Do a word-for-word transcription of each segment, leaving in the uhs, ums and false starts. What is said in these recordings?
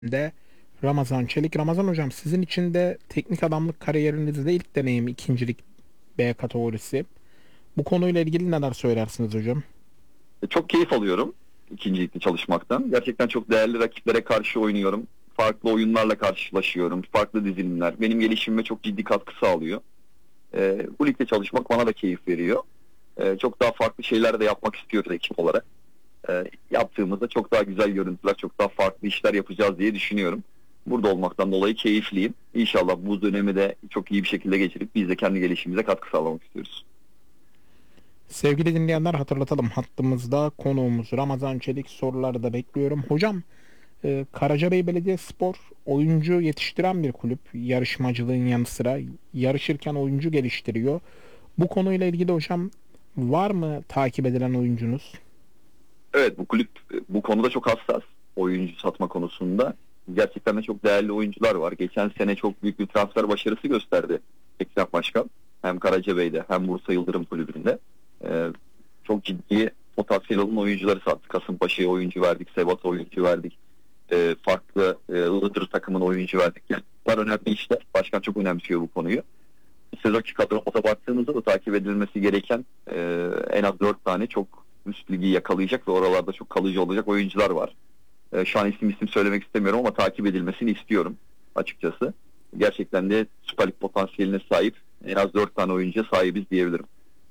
de Ramazan Çelik. Ramazan hocam, sizin için de teknik adamlık kariyerinizde ilk deneyim ikincilik B kategorisi. Bu konuyla ilgili neler söylersiniz hocam? Çok keyif alıyorum ikincilikte çalışmaktan. Gerçekten çok değerli rakiplere karşı oynuyorum. Farklı oyunlarla karşılaşıyorum. Farklı dizilimler. Benim gelişimime çok ciddi katkı sağlıyor. Ee, bu ligde çalışmak bana da keyif veriyor. Ee, çok daha farklı şeyler de yapmak istiyoruz ekip olarak. Ee, yaptığımızda çok daha güzel görüntüler, çok daha farklı işler yapacağız diye düşünüyorum. Burada olmaktan dolayı keyifliyim. İnşallah bu dönemi de çok iyi bir şekilde geçirip biz de kendi gelişimimize katkı sağlamak istiyoruz. Sevgili dinleyenler, hatırlatalım, hattımızda konuğumuz Ramazan Çelik. Soruları da bekliyorum. Hocam, e, Karacabey Belediyespor oyuncu yetiştiren bir kulüp. Yarışmacılığın yanı sıra yarışırken oyuncu geliştiriyor. Bu konuyla ilgili hocam, var mı takip edilen oyuncunuz? Evet, bu kulüp e, bu konuda çok hassas, oyuncu satma konusunda. Gerçekten de çok değerli oyuncular var. Geçen sene çok büyük bir transfer başarısı gösterdi Ekrem Başkan. Hem Karacabey'de hem Bursa Yıldırım Kulübü'nde. Ee, çok ciddi potansiyel olan oyuncuları sattık. Kasımpaşa'ya oyuncu verdik, Sebat'a oyuncu verdik. Ee, farklı e, Iğdır takımına oyuncu verdik. Yani bunlar önemli işler. Başkan çok önemsiyor bu konuyu. Sezonki kadromuza baktığımızda da takip edilmesi gereken e, en az dört tane çok üst ligi yakalayacak ve oralarda çok kalıcı olacak oyuncular var. E, şu an isim isim söylemek istemiyorum ama takip edilmesini istiyorum açıkçası. Gerçekten de Süper Lig potansiyeline sahip en az dört tane oyuncuya sahibiz diyebilirim.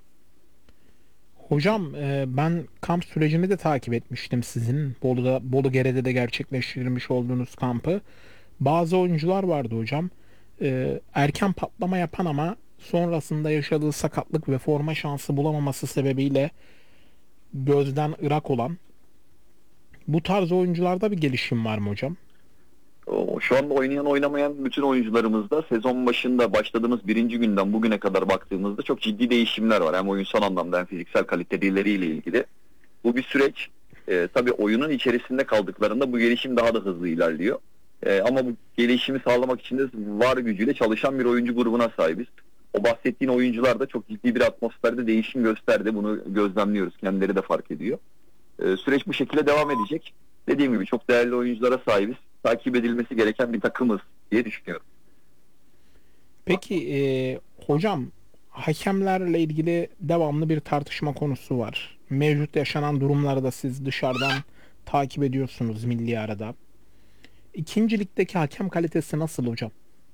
Hocam, e, ben kamp sürecini de takip etmiştim sizin. Bolu'da, Bolu Gere'de de gerçekleştirmiş olduğunuz kampı. Bazı oyuncular vardı hocam. E, erken patlama yapan ama sonrasında yaşadığı sakatlık ve forma şansı bulamaması sebebiyle gözden ırak olan. Bu tarz oyuncularda bir gelişim var mı hocam? O, şu anda oynayan oynamayan bütün oyuncularımızda sezon başında başladığımız birinci günden bugüne kadar baktığımızda çok ciddi değişimler var. Hem oyunsal anlamda hem fiziksel kaliteleriyle ilgili. Bu bir süreç. E, tabii oyunun içerisinde kaldıklarında bu gelişim daha da hızlı ilerliyor. E, ama bu gelişimi sağlamak için de var gücüyle çalışan bir oyuncu grubuna sahibiz. O bahsettiğin oyuncular da çok ciddi bir atmosferde değişim gösterdi. Bunu gözlemliyoruz. Kendileri de fark ediyor. E, süreç bu şekilde devam edecek. Dediğim gibi çok değerli oyunculara sahibiz. Takip edilmesi gereken bir takımız diye düşünüyorum. Peki, e, hocam, hakemlerle ilgili devamlı bir tartışma konusu var. Mevcut yaşanan durumları da siz dışarıdan takip ediyorsunuz milli arada. İkincilikteki hakem kalitesi nasıl hocam?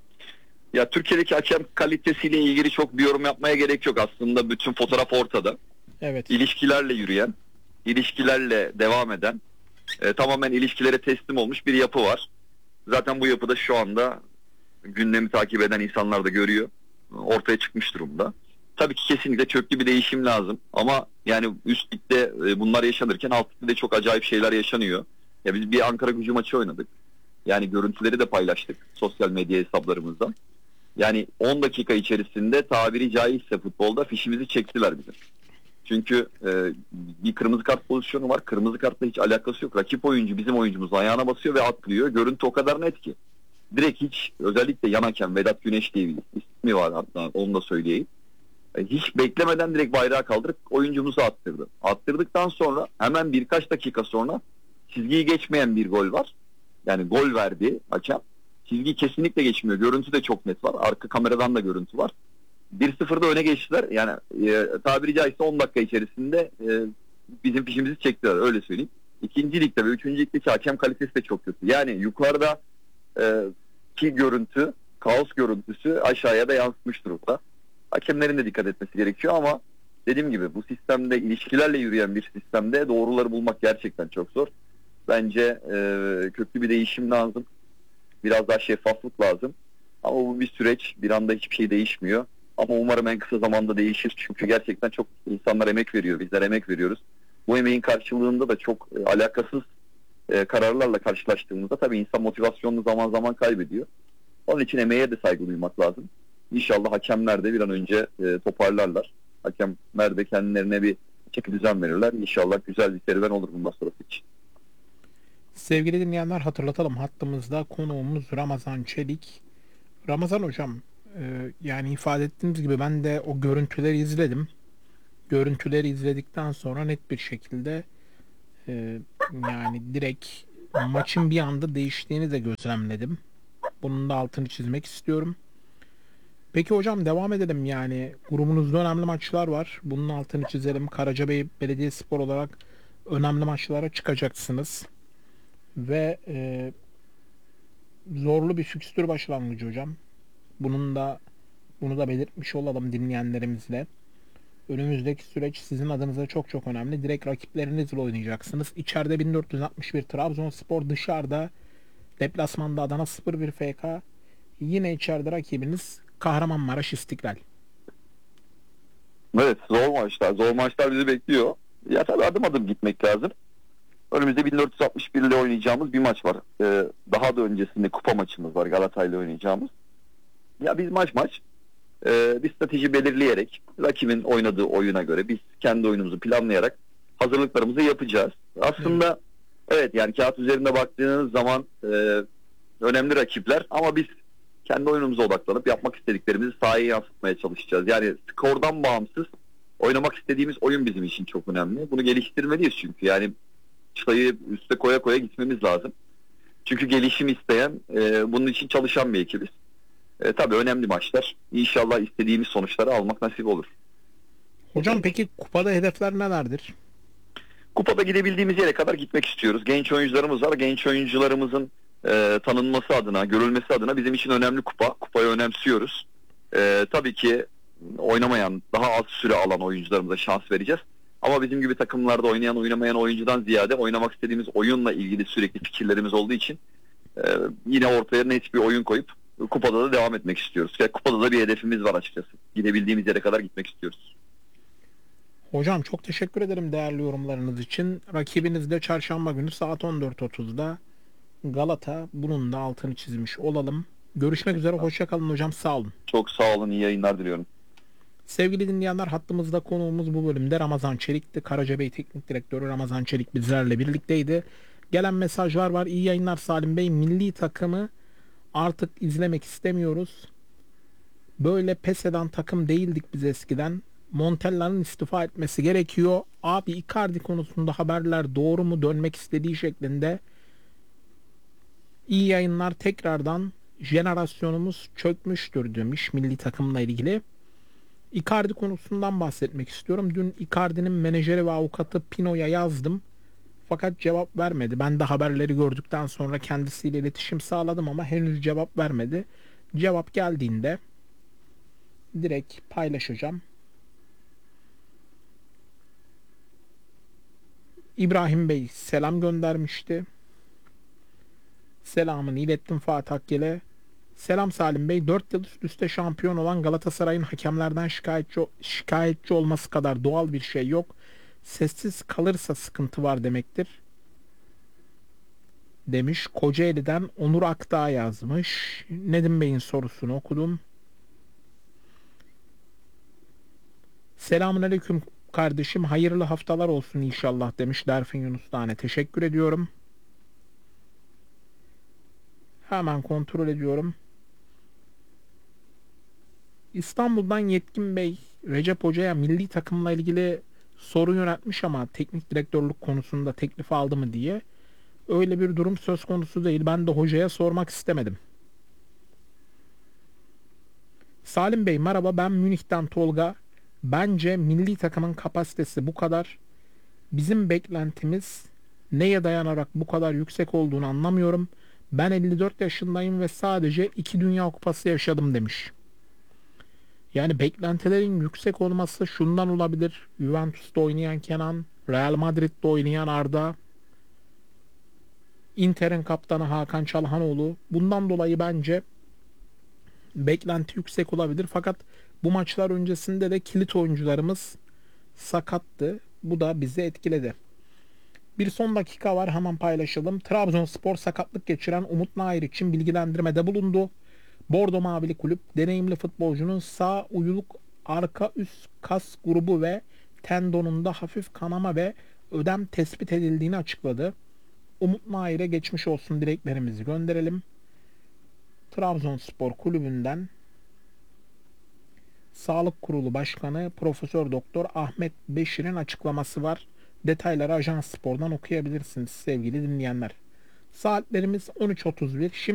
Ya Türkiye'deki hakem kalitesiyle ilgili çok bir yorum yapmaya gerek yok. Aslında bütün fotoğraf ortada. Evet. İlişkilerle yürüyen, ilişkilerle devam eden, e, tamamen ilişkilere teslim olmuş bir yapı var. Zaten bu yapıda şu anda gündemi takip eden insanlar da görüyor. Ortaya çıkmış durumda. Tabii ki kesinlikle köklü bir değişim lazım. Ama yani üst ligde e, bunlar yaşanırken alt ligde de çok acayip şeyler yaşanıyor. Ya biz bir Ankara Gücü maçı oynadık. Yani görüntüleri de paylaştık sosyal medya hesaplarımızdan. Yani on dakika içerisinde tabiri caizse futbolda fişimizi çektiler bizim. Çünkü e, bir kırmızı kart pozisyonu var. Kırmızı kartla hiç alakası yok. Rakip oyuncu bizim oyuncumuz ayağına basıyor ve atlıyor. Görüntü o kadar net ki. Direkt hiç, özellikle yan hakem Vedat Güneş diye bir ismi var, hatta onu da söyleyeyim. E, hiç beklemeden direkt bayrağı kaldırıp oyuncumuzu attırdı. Attırdıktan sonra hemen birkaç dakika sonra çizgiyi geçmeyen bir gol var. Yani gol verdi hakem. Çizgi kesinlikle geçmiyor. Görüntü de çok net var. Arka kameradan da görüntü var. bir sıfırda öne geçtiler. Yani e, tabiri caizse on dakika içerisinde e, bizim fişimizi çektiler. Öyle söyleyeyim. İkinci ligde ve üçüncü ligdeki hakem kalitesi de çok kötü. Yani yukarıda e, ki görüntü, kaos görüntüsü aşağıya da yansımış durumda. Hakemlerin de dikkat etmesi gerekiyor ama dediğim gibi bu sistemde, ilişkilerle yürüyen bir sistemde doğruları bulmak gerçekten çok zor. Bence e, köklü bir değişim lazım. Biraz daha şeffaflık lazım. Ama bu bir süreç. Bir anda hiçbir şey değişmiyor. Ama umarım en kısa zamanda değişir. Çünkü gerçekten çok insanlar emek veriyor. Bizler emek veriyoruz. Bu emeğin karşılığında da çok e, alakasız e, kararlarla karşılaştığımızda tabii insan motivasyonunu zaman zaman kaybediyor. Onun için emeğe de saygı duymak lazım. İnşallah hakemler de bir an önce e, toparlarlar. Hakemler de kendilerine bir çeki düzen verirler. İnşallah güzel bir serüven olur bundan sonrası için. Sevgili dinleyenler, hatırlatalım, hattımızda konuğumuz Ramazan Çelik. Ramazan hocam, e, yani ifade ettiğiniz gibi ben de o görüntüleri izledim. Görüntüleri izledikten sonra net bir şekilde, e, yani direkt maçın bir anda değiştiğini de gözlemledim. Bunun da altını çizmek istiyorum. Peki hocam devam edelim yani. Grubunuzda önemli maçlar var. Bunun altını çizelim. Karacabey Belediyespor olarak önemli maçlara çıkacaksınız. Ve e, zorlu bir fikstür başlangıcı hocam. Bunun da bunu da belirtmiş olalım dinleyenlerimizle. Önümüzdeki süreç sizin adınıza çok çok önemli. Direkt rakiplerinizle oynayacaksınız. İçeride bin dört yüz altmış bir Trabzonspor, dışarıda deplasmanda Adana sıfır bir F K. Yine içeride rakibiniz Kahramanmaraş İstiklal. Evet, zor maçlar. Zor maçlar bizi bekliyor. Ya tabii adım adım gitmek lazım. Önümüzde bin dört yüz altmış bir ile oynayacağımız bir maç var. Ee, daha da öncesinde kupa maçımız var Galata'yla oynayacağımız. Ya biz maç maç e, bir strateji belirleyerek rakibin oynadığı oyuna göre biz kendi oyunumuzu planlayarak hazırlıklarımızı yapacağız. Aslında evet, yani kağıt üzerinde baktığınız zaman e, önemli rakipler ama biz kendi oyunumuza odaklanıp yapmak istediklerimizi sahaya yansıtmaya çalışacağız. Yani skordan bağımsız oynamak istediğimiz oyun bizim için çok önemli. Bunu geliştirmeliyiz çünkü yani çıtayı üste koya koya gitmemiz lazım. Çünkü gelişim isteyen, e, bunun için çalışan bir ekibiz. E, tabii önemli maçlar. İnşallah istediğimiz sonuçları almak nasip olur. Hocam peki kupada hedefler nelerdir? Kupada gidebildiğimiz yere kadar gitmek istiyoruz. Genç oyuncularımız var. Genç oyuncularımızın e, tanınması adına, görülmesi adına bizim için önemli kupa. Kupayı önemsiyoruz. E, tabii ki oynamayan, daha az süre alan oyuncularımıza şans vereceğiz. Ama bizim gibi takımlarda oynayan, oynamayan oyuncudan ziyade oynamak istediğimiz oyunla ilgili sürekli fikirlerimiz olduğu için e, yine ortaya net bir oyun koyup kupada da devam etmek istiyoruz. Yani kupada da bir hedefimiz var açıkçası. Gidebildiğimiz yere kadar gitmek istiyoruz. Hocam çok teşekkür ederim değerli yorumlarınız için. Rakibiniz de çarşamba günü saat on dört otuzda Galata. Bunun da altını çizmiş olalım. Görüşmek üzere. Hoşça kalın hocam. Sağ olun. Çok sağ olun, iyi yayınlar diliyorum. Sevgili dinleyenler, hattımızda konuğumuz bu bölümde Ramazan Çelik'ti. Karacabey Teknik Direktörü Ramazan Çelik bizlerle birlikteydi. Gelen mesajlar var. İyi yayınlar Salim Bey. Milli takımı artık izlemek istemiyoruz. Böyle pes eden takım değildik biz eskiden. Montella'nın istifa etmesi gerekiyor. Abi Icardi konusunda haberler doğru mu, dönmek istediği şeklinde. İyi yayınlar tekrardan. Jenerasyonumuz çökmüştür demiş milli takımla ilgili. Icardi konusundan bahsetmek istiyorum. Dün Icardi'nin menajeri ve avukatı Pino'ya yazdım. Fakat cevap vermedi. Ben de haberleri gördükten sonra kendisiyle iletişim sağladım ama henüz cevap vermedi. Cevap geldiğinde direkt paylaşacağım. İbrahim Bey selam göndermişti. Selamını ilettim Fatih Akgel'e. Selam Salim Bey. dört yıl üst üste şampiyon olan Galatasaray'ın hakemlerden şikayetçi, şikayetçi olması kadar doğal bir şey yok. Sessiz kalırsa sıkıntı var demektir. Demiş. Kocaeli'den Onur Akdağ yazmış. Nedim Bey'in sorusunu okudum. Selamun aleyküm kardeşim. Hayırlı haftalar olsun inşallah demiş Derfin Yunus Tane. Teşekkür ediyorum. Hemen kontrol ediyorum. İstanbul'dan Yetkin Bey Recep Hoca'ya milli takımla ilgili soru yöneltmiş ama teknik direktörlük konusunda teklif aldı mı diye. Öyle bir durum söz konusu değil. Ben de hocaya sormak istemedim. Salim Bey merhaba, ben Münih'ten Tolga. Bence milli takımın kapasitesi bu kadar. Bizim beklentimiz neye dayanarak bu kadar yüksek olduğunu anlamıyorum. Ben elli dört yaşındayım ve sadece iki Dünya Kupası yaşadım demiş. Yani beklentilerin yüksek olması şundan olabilir. Juventus'ta oynayan Kenan, Real Madrid'de oynayan Arda, Inter'in kaptanı Hakan Çalhanoğlu. Bundan dolayı bence beklenti yüksek olabilir. Fakat bu maçlar öncesinde de kilit oyuncularımız sakattı. Bu da bizi etkiledi. Bir son dakika var, hemen paylaşalım. Trabzonspor sakatlık geçiren Umut Nayır için bilgilendirmede bulundu. Bordo Mavili kulüp deneyimli futbolcunun sağ uyuluk arka üst kas grubu ve tendonunda hafif kanama ve ödem tespit edildiğini açıkladı. Umut Nayir'e geçmiş olsun dileklerimizi gönderelim. Trabzonspor kulübünden Sağlık Kurulu Başkanı Profesör Doktor Ahmet Beşir'in açıklaması var. Detayları Ajans Spor'dan okuyabilirsiniz sevgili dinleyenler. Saatlerimiz on üç otuz bir. Şimdi